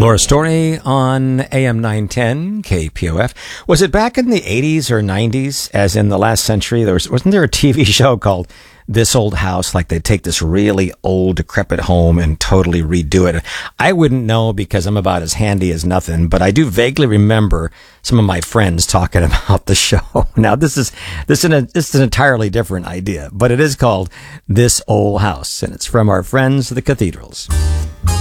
Laura Story on AM 910 KPOF. Was it back in the 80s or 90s, as in the last century? Wasn't there a TV show called This Old House? Like they'd take this really old, decrepit home and totally redo it. I wouldn't know because I'm about as handy as nothing, but I do vaguely remember some of my friends talking about the show. Now, this is an entirely different idea, but it is called This Old House, and it's from our friends, the Cathedrals.